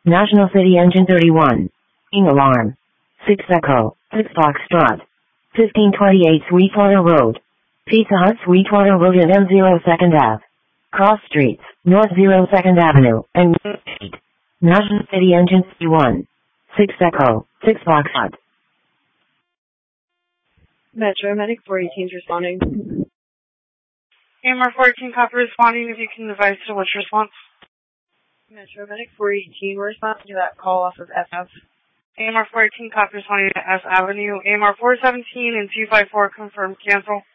National City Engine 31. Ing alarm. 6 Echo, 6 Foxtrot. 1528 Sweetwater Road. Pizza Hut Sweetwater Road and M0 2nd Ave. Cross Streets, North 0 2nd Avenue, and Street. National City Engine 31. 6 Echo, 6 Foxtrot. Metro Medic 418 is responding. AMR 418 copy responding. If you can advise to what's your response? Metro Medic 418, we're responding to that call off of SF. AMR 418 copy responding to S Avenue. AMR 417 and 254 confirmed cancel.